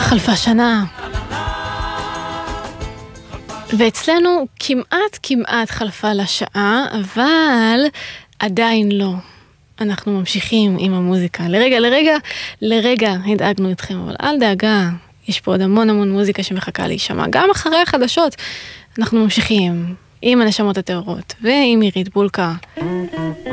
חלפה שנה. ואצלנו כמעט חלפה לשעה, אבל עדיין לא. אנחנו ממשיכים עם המוזיקה. לרגע הדאגנו אתכם, אבל אל דאגה. יש פה עוד המון מוזיקה שמחכה להישמע. גם אחרי החדשות אנחנו ממשיכים עם הנשמות הטהורות ועם עירית בולקה.